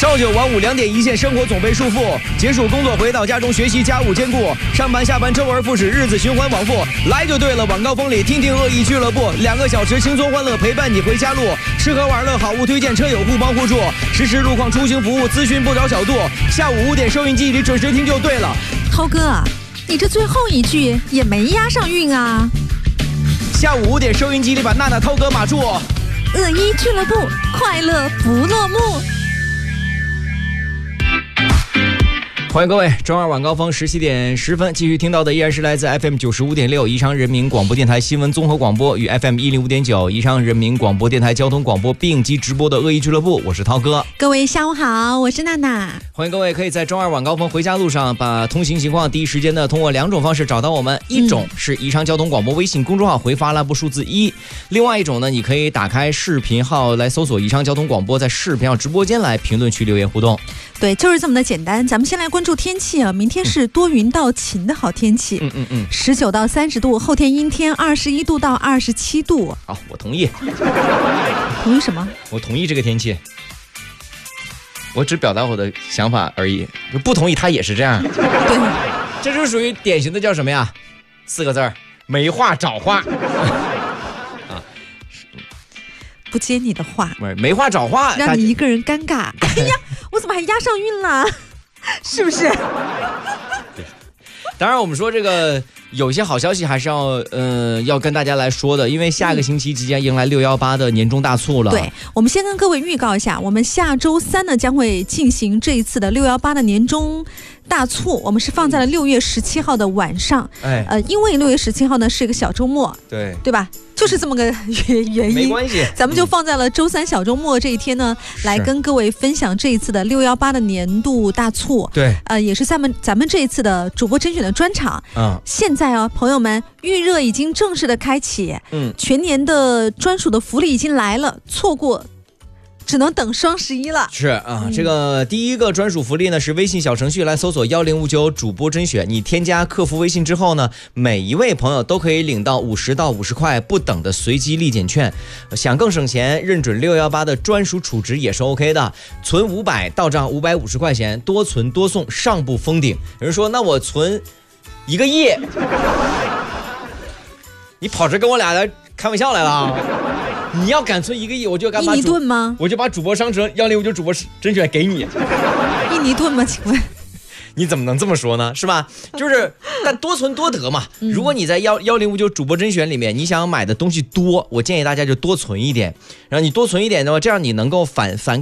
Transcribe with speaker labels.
Speaker 1: 朝九晚五2点一线，生活总被束缚。结束工作回到家中，学习家务兼顾，上班下班周而复始，日子循环往复。来就对了，晚高峰里听听恶意俱乐部，2个小时轻松欢乐陪伴你回家路。吃喝玩乐好物推荐，车友互帮互助，实时路况出行服务，咨询不着小度。下午5点收音机里准时听就对了。
Speaker 2: 涛哥，你这最后一句也没押上韵啊。
Speaker 1: 下午5点收音机里把娜娜、涛哥码住。
Speaker 2: 恶意俱乐部，快乐不落幕。
Speaker 1: 欢迎各位，周二晚高峰17点10分，继续听到的依然是来自 FM 95.6宜昌人民广播电台新闻综合广播与 FM 105.9宜昌人民广播电台交通广播并机直播的恶意俱乐部，我是涛哥。
Speaker 2: 各位下午好，我是娜娜。
Speaker 1: 欢迎各位可以在周二晚高峰回家路上把通行情况第一时间的通过2种方式找到我们，一种是宜昌交通广播微信公众号回发拉布数字1，另外一种呢，你可以打开视频号来搜索宜昌交通广播，在视频号直播间来评论区留言互动。
Speaker 2: 对，就是这么的简单。咱们先来关注天气啊，明天是多云到晴的好天气，19到30度，后天阴天21度到27度。
Speaker 1: 好，我同意。
Speaker 2: 同意什么？
Speaker 1: 我同意这个天气。我只表达我的想法而已，不同意他也是这样。
Speaker 2: 对，
Speaker 1: 这就属于典型的叫什么呀？4个字儿，没话找话。
Speaker 2: 不接你的话，
Speaker 1: 没话找话，
Speaker 2: 让你一个人尴尬。哎呀，我怎么还押上韵了？是不是？
Speaker 1: 当然，我们说这个有些好消息还是要跟大家来说的，因为下个星期即将迎来618的年终大促了。
Speaker 2: 对，我们先跟各位预告一下，我们下周3呢将会进行这一次的618的年终大促，我们是放在了6月17号的晚上。因为6月17号呢是一个小周末，对吧？就是这么个原因，
Speaker 1: 没关系，
Speaker 2: 咱们就放在了周3小周末这一天呢，来跟各位分享这一次的618的年度大促。
Speaker 1: 对，
Speaker 2: 也是咱们这一次的主播甄选的专场。现在啊，朋友们，预热已经正式的开启，全年的专属的福利已经来了，错过只能等双11了。
Speaker 1: 是啊，这个第一个专属福利呢是微信小程序来搜索1059主播甄选，你添加客服微信之后呢，每一位朋友都可以领到50到50块不等的随机立减券。想更省钱，认准618的专属储值也是 OK 的，存500到账550块钱，多存多送，上不封顶。有人说那我存1个亿，你跑这跟我俩来开玩笑来了啊？你要敢存1个亿，我就敢把
Speaker 2: 印尼盾吗？
Speaker 1: 我就把主播商城1059主播甄选给你。
Speaker 2: 印尼盾吗？请问
Speaker 1: 你怎么能这么说呢？是吧？就是但多存多得嘛。如果你在1059主播甄选里面，你想买的东西多，我建议大家就多存一点。然后你多存一点的话，这样你能够反